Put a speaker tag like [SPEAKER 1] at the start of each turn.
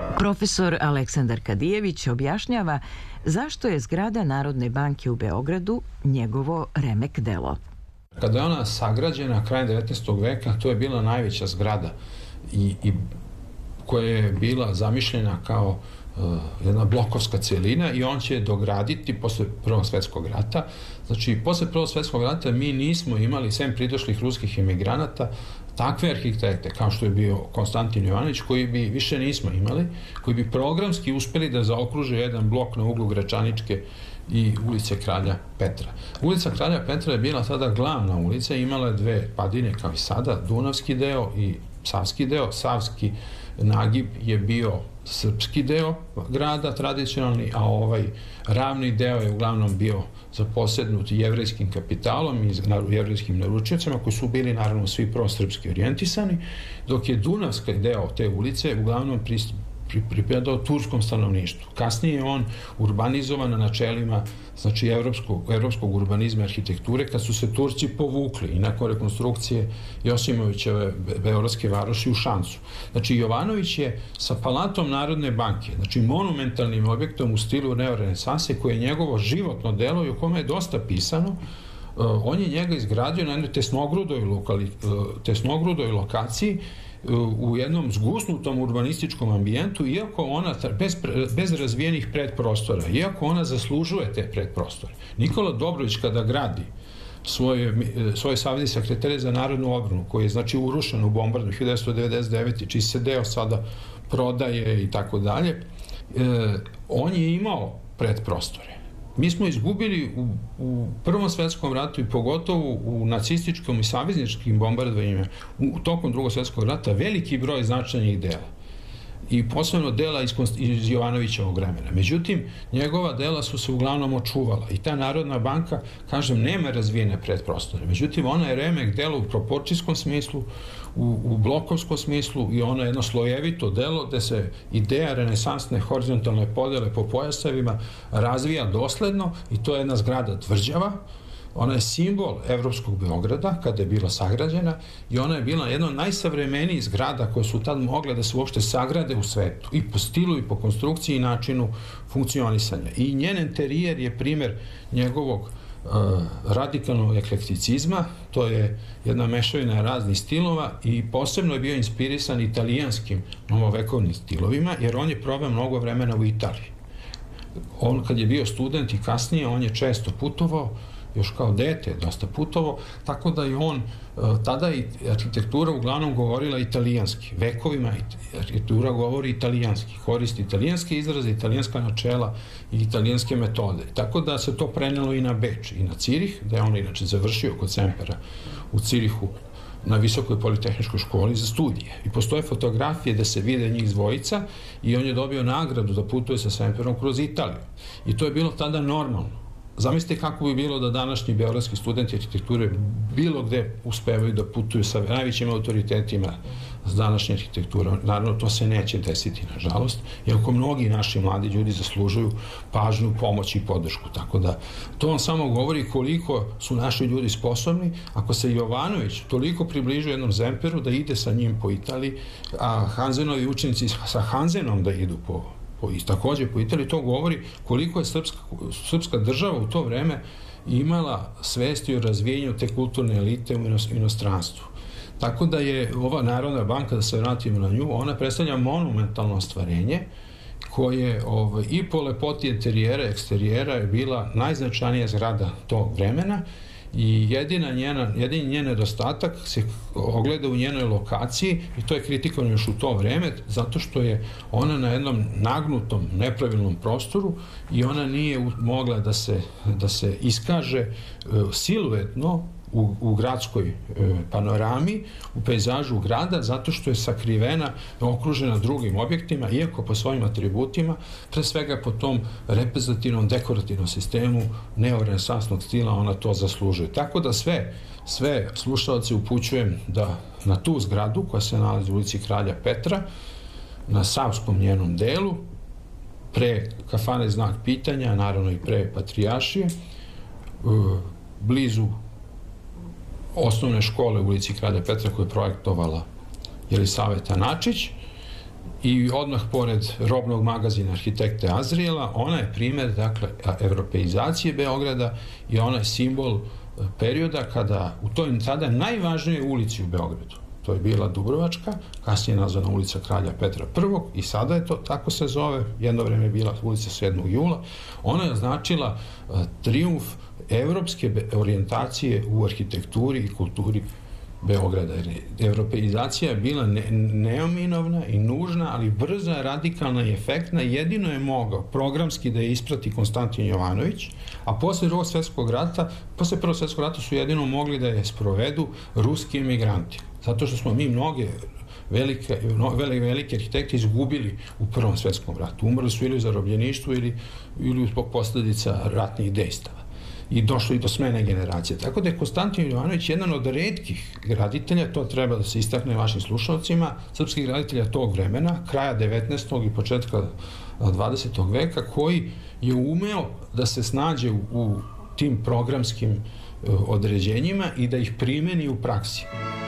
[SPEAKER 1] Profesor Aleksandar Kadijević objašnjava zašto je zgrada Narodne banke u Beogradu njegovo remek delo.
[SPEAKER 2] Kada je ona sagrađena krajem 19. veka, to je bila najveća zgrada i koja je bila zamišljena kao jedna blokovska celina i on će je dograditi posle Prvog svjetskog rata. Znači, posle Prvog svjetskog rata mi nismo imali, sem pridošlih ruskih emigranata, takve arhitekte kao što je bio Konstantin Jovanović, koji bi više nismo imali, koji bi programski uspeli da zaokruže jedan blok na uglu Gračaničke i ulice Kralja Petra. Ulica Kralja Petra je bila tada glavna ulica, imala je dve padine kao i sada, Dunavski deo i Savski deo. Savski nagib je bio srpski deo grada, tradicionalni, a ovaj ravni deo je uglavnom bio zaposednut jevrejskim kapitalom i jevrejskim naručiocima koji su bili naravno svi prosrpski orijentisani, dok je Dunavski deo te ulice uglavnom pripadao turskom stanovništvu. Kasnije je on urbanizovan na načelima, znači, evropskog urbanizma i arhitekture, kad su se Turci povukli i nakon rekonstrukcije Josimovićeve beogradske varoši u Šancu. Znači, Jovanović je sa Palatom Narodne banke, znači monumentalnim objektom u stilu neorenesanse, koje je njegovo životno delo i o kome je dosta pisano, on je njega izgradio na jednoj tesnogrudoj lokaciji u jednom zgusnutom urbanističkom ambijentu, iako ona bez razvijenih predprostora, iako ona zaslužuje te predprostore. Nikola Dobrović kada gradi svoje savezni sekretare za narodnu odbranu, koji je znači urušen u bombardovanju 1999. čiji se deo sada prodaje i tako dalje, on je imao predprostore. Mi smo izgubili u Prvom svjetskom ratu i pogotovo u nacističkom i savezničkim bombardovanjima tokom Drugog svjetskog rata veliki broj značajnih dela i posebno dela iz Jovanovićevog vremena. Međutim, njegova dela su se uglavnom očuvala i ta Narodna banka, kažem, nema razvijene predprostore. Međutim, ona je remek delo u proporcijskom smislu, u blokovskom smislu i ono je jedno slojevito delo gde se ideja renesansne horizontalne podele po pojasevima razvija dosledno i to je jedna zgrada tvrđava. Ona je simbol evropskog Beograda kada je bila sagrađena i ona je bila jedna od najsavremenijih zgrada koje su tad mogle da se uopšte sagrade u svetu i po stilu i po konstrukciji i načinu funkcionisanja. I njen interijer je primer njegovog radikalnog eklekticizma, to je jedna mešavina raznih stilova i posebno je bio inspirisan italijanskim novovekovnim stilovima, jer on je proveo mnogo vremena u Italiji. On kad je bio student i kasnije, on je često putovao, još kao dete dosta putovao, tako da je on, tada i arhitektura uglavnom govorila italijanski, vekovima arhitektura govori italijanski, koristi italijanske izraze, italijanska načela i italijanske metode. Tako da se to prenelo i na Beč i na Cirih, da je on inače završio kod Sempera u Cirihu na Visokoj politehničkoj školi za studije. I postoje fotografije da se vide njih dvojica i on je dobio nagradu da putuje sa Semperom kroz Italiju. I to je bilo tada normalno. Zamislite kako bi bilo da današnji beogradski studenti arhitekture bilo gde uspevaju da putuju sa najvećim autoritetima s današnje arhitekture. Naravno, to se neće desiti, nažalost, iako mnogi naši mladi ljudi zaslužuju pažnju, pomoć i podršku. Tako da, to vam samo govori koliko su naši ljudi sposobni. Ako se Jovanović toliko približuje jednom Semperu da ide sa njim po Italiji, a Hanzenovi učenici sa Hanzenom da idu i takođe po Italiji, to govori koliko je srpska država u to vreme imala svesti o razvijenju te kulturne elite u inostranstvu. Tako da je ova Narodna banka, da se vratimo na nju, ona predstavlja monumentalno ostvarenje koje i po lepoti interijera i eksterijera je bila najznačajnija zgrada tog vremena i jedini njen nedostatak se ogleda u njenoj lokaciji i to je kritikovano još u to vreme zato što je ona na jednom nagnutom, nepravilnom prostoru i ona nije mogla da se iskaže siluetno u gradskoj panorami, u pejzažu grada, zato što je sakrivena, okružena drugim objektima, iako po svojim atributima, pre svega po tom reprezentativnom dekorativnom sistemu neorenesansnog stila ona to zaslužuje. Tako da sve slušalce upućujem da na tu zgradu koja se nalazi u ulici Kralja Petra, na Savskom njenom delu, pre kafane Znak pitanja, naravno i pre Patrijaršije, blizu osnovne škole u ulici Kralja Petra koju je projektovala Jelisaveta Načić i odmah pored robnog magazina arhitekte Azrijela, ona je primjer, dakle, evropeizacije Beograda i ona je simbol perioda kada u toj tada najvažnijoj ulici u Beogradu, to je bila Dubrovačka, kasnije nazvana ulica Kralja Petra I i sada je to, tako se zove, jedno vreme je bila ulica 7. jula, ona je značila trijumf evropske orijentacije u arhitekturi i kulturi Beograda. Evropeizacija je bila neominovna i nužna, ali brza, radikalna i efektna. Jedino je mogao programski da je isprati Konstantin Jovanović, a posle Prvog svjetskog rata su jedino mogli da je sprovedu ruski emigranti. Zato što smo mi mnoge velike arhitekte izgubili u Prvom svjetskom ratu. Umrli su ili u zarobljeništvu ili zbog posljedica ratnih dejstava. I došlo i do smene generacije. Tako da je Konstantin Jovanović jedan od retkih graditelja, to treba da se istakne vašim slušalcima, srpskih graditelja tog vremena, kraja 19. i početka 20. veka, koji je umeo da se snađe u tim programskim određenjima i da ih primeni u praksi.